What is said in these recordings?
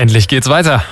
Endlich geht's weiter.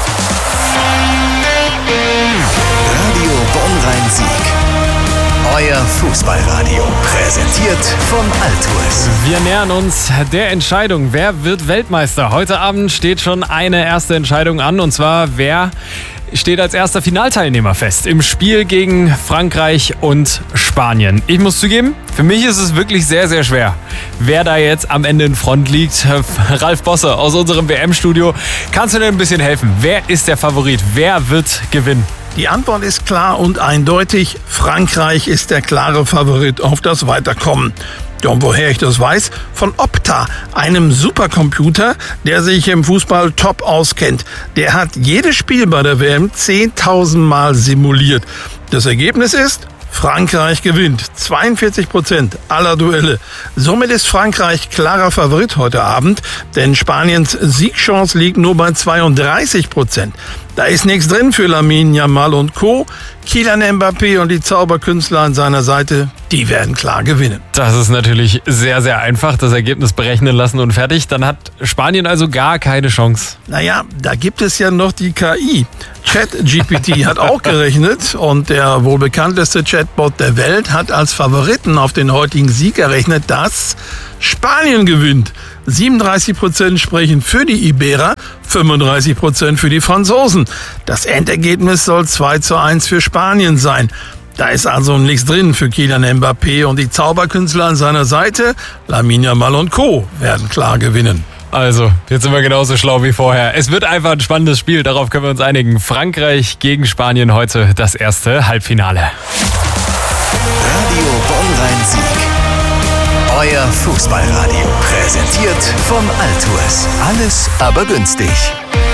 Radio Bonn-Rhein-Sieg. Euer Fußballradio. Präsentiert von Altues. Wir nähern uns der Entscheidung. Wer wird Weltmeister? Heute Abend steht schon eine erste Entscheidung an. Und zwar, wer steht als erster Finalteilnehmer fest im Spiel gegen Frankreich und Spanien. Ich muss zugeben, für mich ist es wirklich sehr, sehr schwer, wer da jetzt am Ende in Front liegt. Ralf Bosse aus unserem WM-Studio. Kannst du dir ein bisschen helfen? Wer ist der Favorit? Wer wird gewinnen? Die Antwort ist klar und eindeutig. Frankreich ist der klare Favorit auf das Weiterkommen. Ja, und woher ich das weiß? Von Opta, einem Supercomputer, der sich im Fußball top auskennt. Der hat jedes Spiel bei der WM 10.000 Mal simuliert. Das Ergebnis ist: Frankreich gewinnt 42% aller Duelle. Somit ist Frankreich klarer Favorit heute Abend, denn Spaniens Siegchance liegt nur bei 32%. Da ist nichts drin für Lamine Yamal und Co. Kylian Mbappé und die Zauberkünstler an seiner Seite, die werden klar gewinnen. Das ist natürlich sehr, sehr einfach. Das Ergebnis berechnen lassen und fertig. Dann hat Spanien also gar keine Chance. Naja, da gibt es ja noch die KI. ChatGPT hat auch gerechnet und der wohl bekannteste Chatbot der Welt hat als Favoriten auf den heutigen Sieg errechnet, dass Spanien gewinnt. 37% sprechen für die Iberer, 35% für die Franzosen. Das Endergebnis soll 2:1 für Spanien sein. Da ist also nichts drin für Kylian Mbappé und die Zauberkünstler an seiner Seite, Lamine Yamal und Co. werden klar gewinnen. Also, jetzt sind wir genauso schlau wie vorher. Es wird einfach ein spannendes Spiel, darauf können wir uns einigen. Frankreich gegen Spanien heute das erste Halbfinale. Radio Bonn-Rhein-Sieg. Euer Fußballradio. Präsentiert von Altues. Alles aber günstig.